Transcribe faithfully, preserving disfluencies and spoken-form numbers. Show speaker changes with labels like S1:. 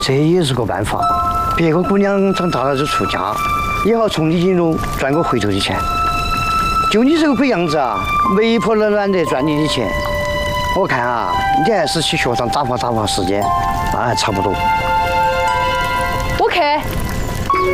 S1: 这也是个办法。别个姑娘长大了就出家，也好从你这路赚个回头的钱。就你这个鬼样子啊，媒婆都懒得赚你的钱。我看啊，你还是去学上打发打发时间，那还差不多。
S2: 我去，